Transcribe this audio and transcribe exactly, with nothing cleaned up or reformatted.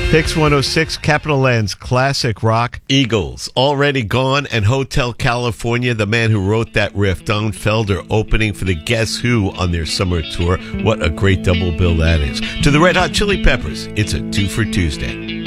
Pix one oh six, Capital Land's classic rock. Eagles, Already Gone, and Hotel California. The man who wrote that riff, Don Felder, opening for the Guess Who on their summer tour. What a great double bill that is. To the Red Hot Chili Peppers, it's a two for Tuesday.